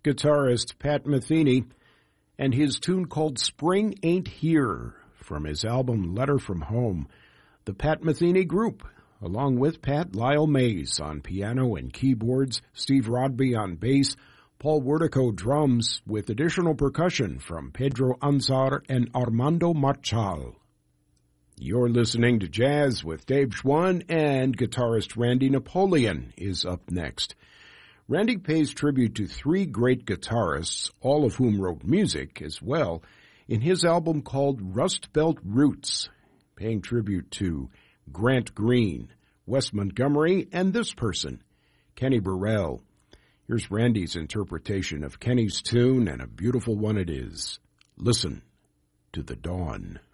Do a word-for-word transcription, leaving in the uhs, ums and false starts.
guitarist Pat Metheny, and his tune called Spring Ain't Here from his album Letter from Home. The Pat Metheny Group, along with Pat, Lyle Mays on piano and keyboards, Steve Rodby on bass, Paul Wertico drums, with additional percussion from Pedro Anzar and Armando Marchal. You're listening to Jazz with Dave Schwann, and guitarist Randy Napoleon is up next. Randy pays tribute to three great guitarists, all of whom wrote music as well, in his album called Rust Belt Roots, paying tribute to Grant Green, Wes Montgomery, and this person, Kenny Burrell. Here's Randy's interpretation of Kenny's tune, and a beautiful one it is. Listen to the Dawn.